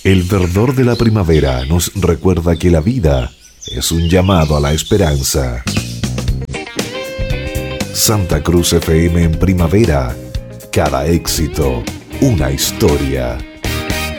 El verdor de la primavera nos recuerda que la vida es un llamado a la esperanza. Santa Cruz FM en primavera. Cada éxito, una historia.